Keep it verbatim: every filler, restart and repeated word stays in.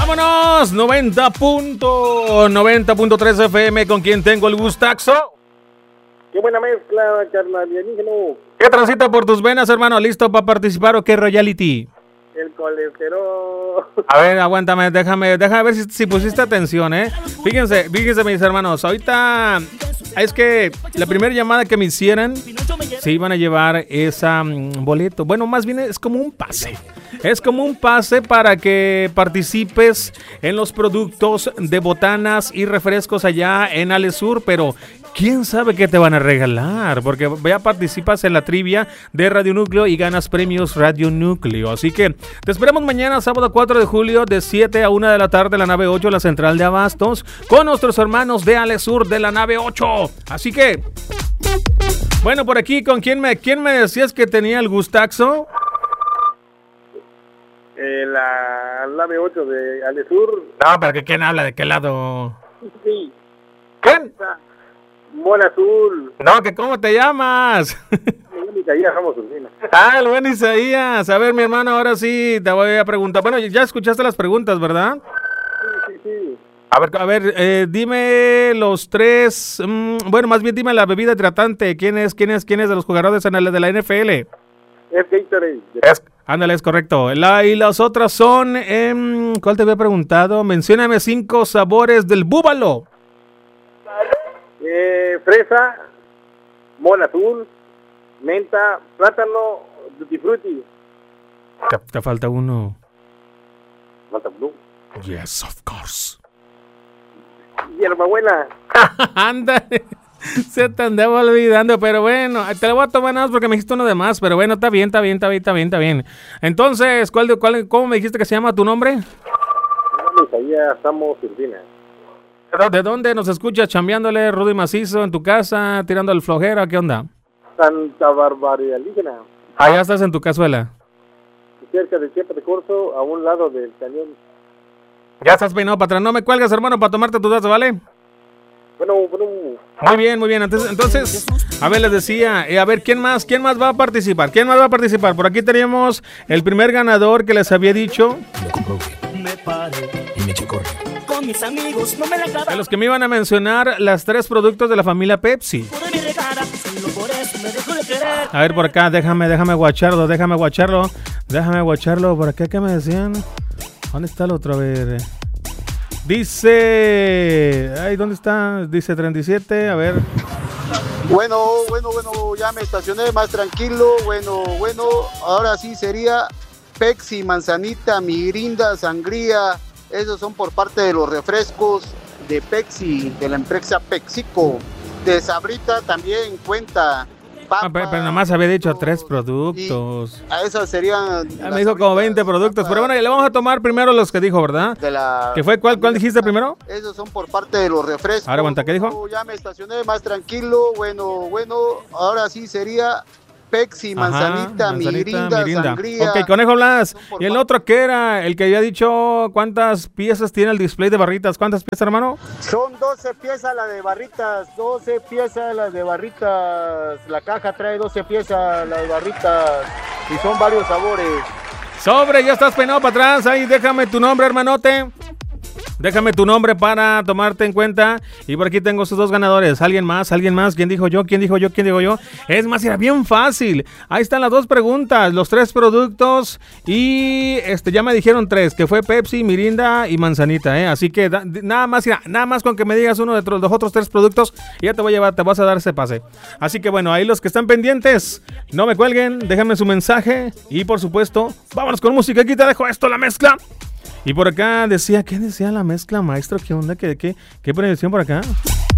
¡Vámonos! noventa punto tres F M, ¿con quién tengo el gustazo? ¡Qué buena mezcla, carnal! ¿Qué transita por tus venas, hermano? ¿Listo para participar o qué royalty? El colesterol. A ver, aguántame, déjame, déjame ver si, si pusiste atención, ¿eh? Fíjense, fíjense, mis hermanos, ahorita es que la primera llamada que me hicieran se iban a llevar esa um, boleto. Bueno, más bien es como un pase. Es como un pase para que participes en los productos de botanas y refrescos allá en Alesur, pero ¿quién sabe qué te van a regalar? Porque ya participas en la trivia de Radio Núcleo y ganas premios Radio Núcleo. Así que te esperamos mañana, sábado cuatro de julio, de siete a una de la tarde, en la nave ocho, la central de Abastos, con nuestros hermanos de Alesur de la nave ocho. Así que, bueno, por aquí, ¿con quién me, quién me decías que tenía el gustazo? Eh, la nave ocho de Alesur. No, pero que ¿quién habla? ¿De qué lado? Sí. ¿Quién? Mona Azul. No, que ¿cómo te llamas? Isaías Ramos Urbina. Ah, el buen Isaías. A ver, mi hermano, ahora sí te voy a preguntar. Bueno, ya escuchaste las preguntas, ¿verdad? Sí, sí, sí. A ver, a ver, eh, dime los tres. Mmm, bueno, más bien dime la bebida hidratante. ¿Quién es, quién es, quién es de los jugadores de la N F L? Es Gatorade. Es, ándale, es correcto. La, y las otras son. Eh, ¿Cuál te había preguntado? Mencióname cinco sabores del búbalo. Eh, fresa, mona azul, menta, plátano, tutti frutti. Te, te falta uno. Falta blue. Yes, of course. Hierbabuena. Ándale. Se te andaba olvidando, pero bueno, te lo voy a tomar nada más porque me dijiste uno de más, pero bueno, está bien, está bien, está bien, está bien, está bien. Entonces, ¿cuál, de, cuál, ¿cómo me dijiste que se llama tu nombre? Isaías Ramos Urbina. ¿De dónde nos escuchas chambeándole, rudo y macizo, en tu casa, tirando el flojera? ¿Qué onda? Santa Bárbara Lígena. Allá estás en tu cazuela. Cerca de Chiapa de Corzo, a un lado del cañón. Ya estás peinado para atrás. No me cuelgas, hermano, para tomarte tus datos, ¿vale? Bueno, bueno. Muy bien, muy bien. Entonces, entonces a ver, les decía, eh, a ver, ¿quién más? ¿Quién más va a participar? ¿Quién más va a participar? Por aquí teníamos el primer ganador que les había dicho. Lo comprobé. Me paré y me eché a correr. Con mis amigos, no me la clava. A los que me iban a mencionar las tres productos de la familia Pepsi. A ver, por acá, déjame, déjame guacharlo, déjame guacharlo. Déjame guacharlo. Por acá, ¿qué me decían? ¿Dónde está el otro? A ver. Dice... Ay, ¿dónde está? Dice treinta y siete, a ver. Bueno, bueno, bueno, ya me estacioné más tranquilo. Bueno, bueno, ahora sí sería Pepsi, manzanita, mirinda, sangría. Esos son por parte de los refrescos de Pepsi, de la empresa PepsiCo. De Sabrita también cuenta. Papa, ah, pero, pero nada más había dicho tres productos. A esas serían. Ya me dijo como veinte productos. Papa, pero bueno, le vamos a tomar primero los que dijo, ¿verdad? De la, ¿Qué fue? ¿Cuál, cuál dijiste primero? Esos son por parte de los refrescos. Ahora aguanta, ¿qué dijo? Ya me estacioné más tranquilo. Bueno, bueno, ahora sí sería Pepsi, manzanita, Ajá, manzanita mirinda, mirinda, sangría. Ok, Conejo Blas. ¿Y el otro qué era? El que había dicho cuántas piezas tiene el display de barritas. ¿Cuántas piezas, hermano? Son doce piezas la de barritas, doce piezas las de barritas. La caja trae doce piezas las barritas y son varios sabores. Sobre, ya estás peinado para atrás. Ahí, déjame tu nombre, hermanote. Déjame tu nombre para tomarte en cuenta. Y por aquí tengo sus dos ganadores. ¿Alguien más? ¿Alguien más? ¿Quién dijo yo? ¿Quién dijo yo? ¿Quién dijo yo? Es más, era bien fácil. Ahí están las dos preguntas, los tres productos. Y este ya me dijeron tres, que fue Pepsi, mirinda y manzanita, ¿eh? Así que da, nada más, mira, nada más con que me digas uno de los otros tres productos, y ya te voy a llevar, te vas a dar ese pase. Así que bueno, ahí los que están pendientes, no me cuelguen, déjame su mensaje. Y por supuesto, vámonos con música. Aquí te dejo esto, la mezcla. Y por acá decía, ¿qué decía la mezcla, maestro? ¿Qué onda? ¿Qué, qué, qué proyección por acá?